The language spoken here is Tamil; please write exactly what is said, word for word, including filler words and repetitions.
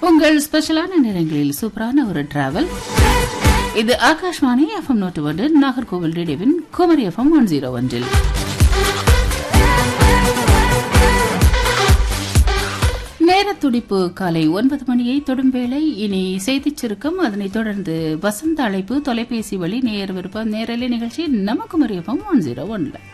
உங்கள் ஸ்பெஷலான நேரங்களில் சூப்பரான ஒரு டிராவல். இது ஆகாஷ்வாணி எஃப்எம் நூற்று ஒன்று நாகர்கோவில் ரேடியோவின் குமரி எஃப்எம் ஒன் ஜீரோ ஒன்றில். நேரத்துடிப்பு காலை ஒன்பது மணியை தொடும் வேளை. இனி செய்திச் சுருக்கம், அதனைத் தொடர்ந்து வசந்த அழைப்பு, தொலைபேசி வழி நேயர் விருப்பம் நேரலை நிகழ்ச்சி நம்ம குமரி எஃப்எம் ஒன் ஜீரோ ஒன்ல.